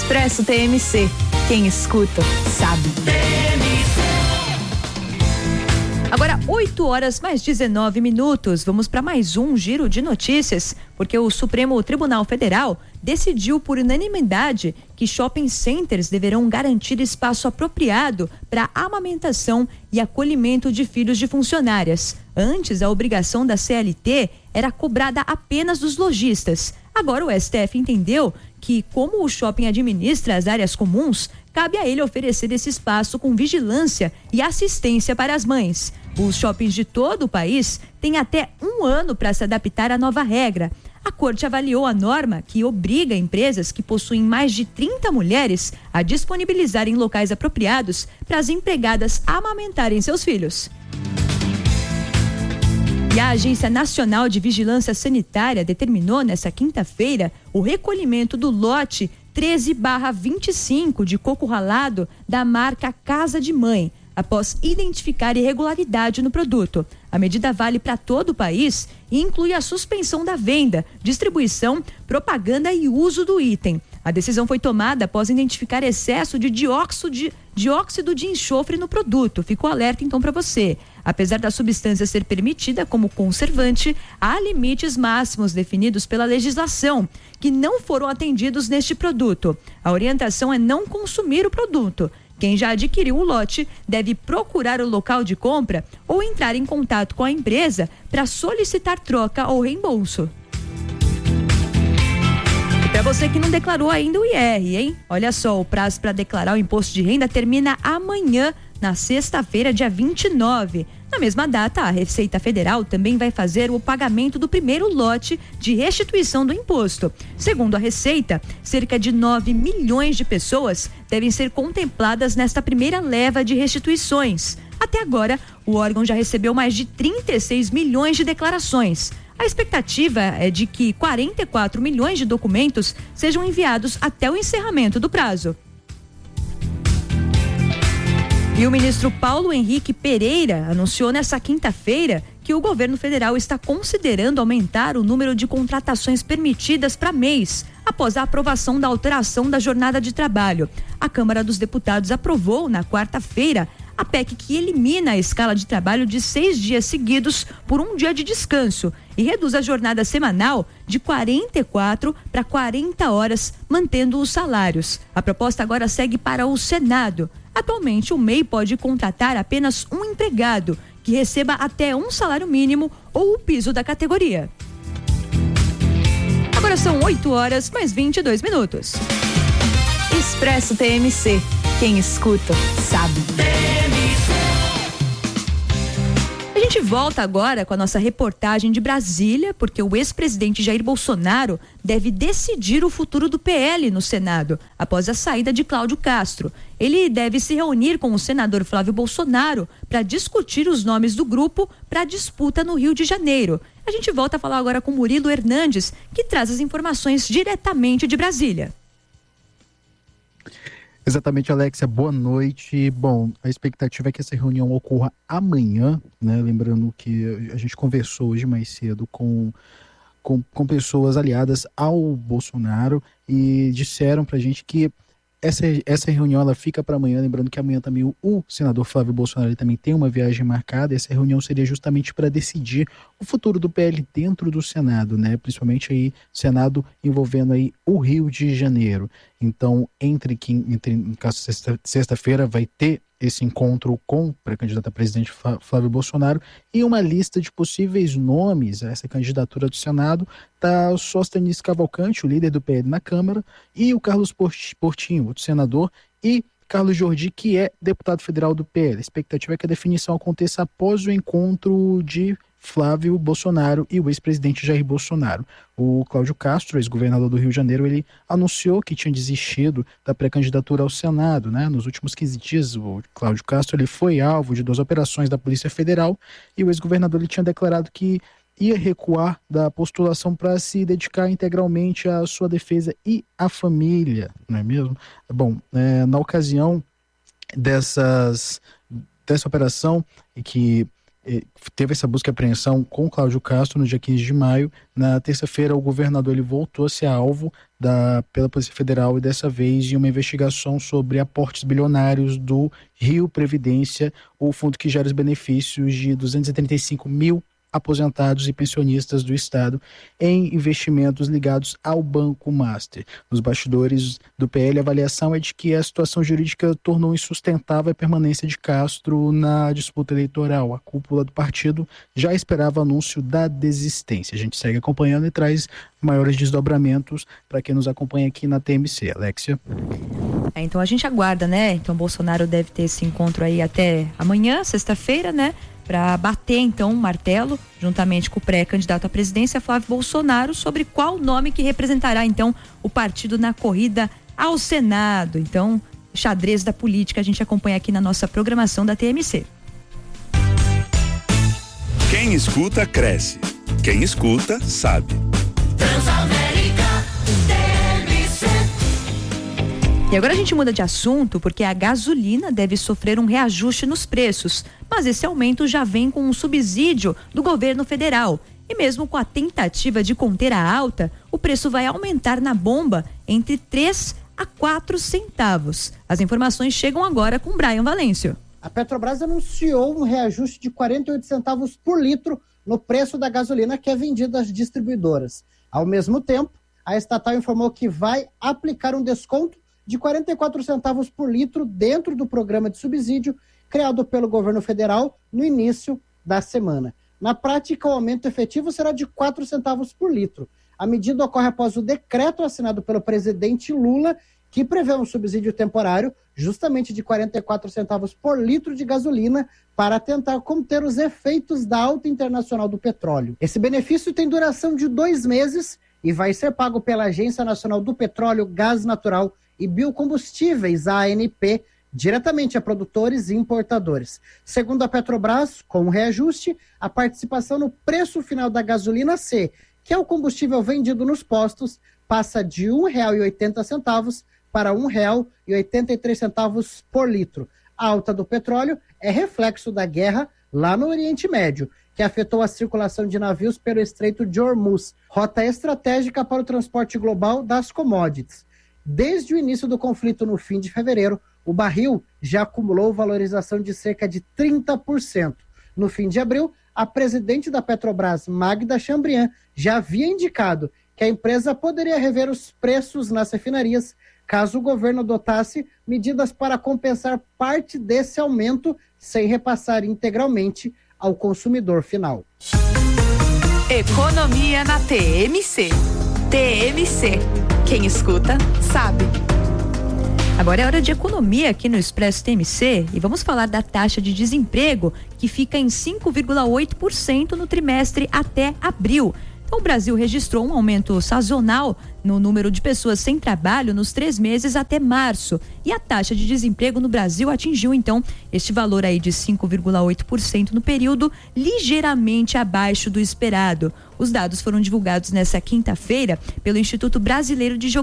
Expresso TMC. Quem escuta, sabe. Agora, 8h mais 19. Vamos para mais um giro de notícias, porque o Supremo Tribunal Federal decidiu por unanimidade que shopping centers deverão garantir espaço apropriado para amamentação e acolhimento de filhos de funcionárias. Antes, a obrigação da CLT era cobrada apenas dos lojistas. Agora, o STF entendeu que, como o shopping administra as áreas comuns, cabe a ele oferecer esse espaço com vigilância e assistência para as mães. Os shoppings de todo o país têm até 1 ano para se adaptar à nova regra. A Corte avaliou a norma que obriga empresas que possuem mais de 30 mulheres a disponibilizarem locais apropriados para as empregadas amamentarem seus filhos. E a Agência Nacional de Vigilância Sanitária determinou nesta quinta-feira o recolhimento do lote 13/25 de coco ralado da marca Casa de Mãe, após identificar irregularidade no produto. A medida vale para todo o país e inclui a suspensão da venda, distribuição, propaganda e uso do item. A decisão foi tomada após identificar excesso de dióxido de enxofre no produto. Ficou alerta então para você. Apesar da substância ser permitida como conservante, há limites máximos definidos pela legislação que não foram atendidos neste produto. A orientação é não consumir o produto. Quem já adquiriu o lote deve procurar o local de compra ou entrar em contato com a empresa para solicitar troca ou reembolso. E para você que não declarou ainda o IR, hein? Olha só, o prazo para declarar o imposto de renda termina amanhã, na sexta-feira, dia 29. Na mesma data, a Receita Federal também vai fazer o pagamento do primeiro lote de restituição do imposto. Segundo a Receita, cerca de 9 milhões de pessoas devem ser contempladas nesta primeira leva de restituições. Até agora, o órgão já recebeu mais de 36 milhões de declarações. A expectativa é de que 44 milhões de documentos sejam enviados até o encerramento do prazo. E o ministro Paulo Henrique Pereira anunciou nesta quinta-feira que o governo federal está considerando aumentar o número de contratações permitidas para mês, após a aprovação da alteração da jornada de trabalho. A Câmara dos Deputados aprovou na quarta-feira a PEC que elimina a escala de trabalho de 6 dias seguidos por 1 dia de descanso e reduz a jornada semanal de 44 para 40 horas, mantendo os salários. A proposta agora segue para o Senado. Atualmente, o MEI pode contratar apenas um empregado que receba até um salário mínimo ou o piso da categoria. Agora são 8h mais 22. Expresso TMC. Quem escuta, sabe. A gente volta agora com a nossa reportagem de Brasília, porque o ex-presidente Jair Bolsonaro deve decidir o futuro do PL no Senado, após a saída de Cláudio Castro. Ele deve se reunir com o senador Flávio Bolsonaro para discutir os nomes do grupo para a disputa no Rio de Janeiro. A gente volta a falar agora com Murilo Hernandes, que traz as informações diretamente de Brasília. Exatamente, Alexia, boa noite. Bom, a expectativa é que essa reunião ocorra amanhã, né? Lembrando que a gente conversou hoje mais cedo com pessoas aliadas ao Bolsonaro e disseram pra gente que essa reunião ela fica para amanhã, lembrando que amanhã também o senador Flávio Bolsonaro também tem uma viagem marcada. Essa reunião seria justamente para decidir o futuro do PL dentro do Senado, né? Principalmente aí Senado envolvendo aí o Rio de Janeiro. Então, no caso sexta-feira vai ter esse encontro com o pré-candidato a presidente Flávio Bolsonaro e uma lista de possíveis nomes a essa candidatura do Senado. Está o Sóstenes Cavalcante, o líder do PL na Câmara, e o Carlos Portinho, outro senador, e Carlos Jordi, que é deputado federal do PL. A expectativa é que a definição aconteça após o encontro de Flávio Bolsonaro e o ex-presidente Jair Bolsonaro. O Cláudio Castro, ex-governador do Rio de Janeiro, ele anunciou que tinha desistido da pré-candidatura ao Senado, né? Nos últimos 15 dias, o Cláudio Castro ele foi alvo de 2 operações da Polícia Federal e o ex-governador ele tinha declarado que ia recuar da postulação para se dedicar integralmente à sua defesa e à família, não é mesmo? Bom, na ocasião dessa operação que teve essa busca e apreensão com Cláudio Castro no dia 15 de maio. Na terça-feira, o governador ele voltou a ser alvo pela Polícia Federal e dessa vez de uma investigação sobre aportes bilionários do Rio Previdência, o fundo que gera os benefícios de 235 mil aposentados e pensionistas do Estado em investimentos ligados ao Banco Master. Nos bastidores do PL, a avaliação é de que a situação jurídica tornou insustentável a permanência de Castro na disputa eleitoral. A cúpula do partido já esperava o anúncio da desistência. A gente segue acompanhando e traz maiores desdobramentos para quem nos acompanha aqui na TMC. Alexia? Então a gente aguarda, né? Então Bolsonaro deve ter esse encontro aí até amanhã, sexta-feira, né? Para bater então um martelo, juntamente com o pré-candidato à presidência, Flávio Bolsonaro, sobre qual nome que representará então o partido na corrida ao Senado. Então, xadrez da política a gente acompanha aqui na nossa programação da TMC. Quem escuta, cresce. Quem escuta, sabe. E agora a gente muda de assunto porque a gasolina deve sofrer um reajuste nos preços, mas esse aumento já vem com um subsídio do governo federal. E mesmo com a tentativa de conter a alta, o preço vai aumentar na bomba entre 3 a 4 centavos. As informações chegam agora com Brian Valêncio. A Petrobras anunciou um reajuste de 48 centavos por litro no preço da gasolina que é vendida às distribuidoras. Ao mesmo tempo, a estatal informou que vai aplicar um desconto de 44 centavos por litro dentro do programa de subsídio criado pelo governo federal no início da semana. Na prática, o aumento efetivo será de 4 centavos por litro. A medida ocorre após o decreto assinado pelo presidente Lula, que prevê um subsídio temporário justamente de 44 centavos por litro de gasolina para tentar conter os efeitos da alta internacional do petróleo. Esse benefício tem duração de 2 meses e vai ser pago pela Agência Nacional do Petróleo, Gás Natural e Biocombustíveis, a ANP, diretamente a produtores e importadores. Segundo a Petrobras, com o reajuste, a participação no preço final da gasolina C, que é o combustível vendido nos postos, passa de R$ 1,80 para R$ 1,83 por litro. A alta do petróleo é reflexo da guerra lá no Oriente Médio, que afetou a circulação de navios pelo Estreito de Hormuz, rota estratégica para o transporte global das commodities. Desde o início do conflito no fim de fevereiro, o barril já acumulou valorização de cerca de 30%. No fim de abril, a presidente da Petrobras, Magda Chambriand, já havia indicado que a empresa poderia rever os preços nas refinarias caso o governo adotasse medidas para compensar parte desse aumento sem repassar integralmente ao consumidor final. Economia na TMC. TMC. Quem escuta, sabe. Agora é hora de economia aqui no Expresso TMC e vamos falar da taxa de desemprego que fica em 5,8% no trimestre até abril. Então, o Brasil registrou um aumento sazonal no número de pessoas sem trabalho nos 3 meses até março. E a taxa de desemprego no Brasil atingiu, então, este valor aí de 5,8% no período, ligeiramente abaixo do esperado. Os dados foram divulgados nesta quinta-feira pelo Instituto Brasileiro de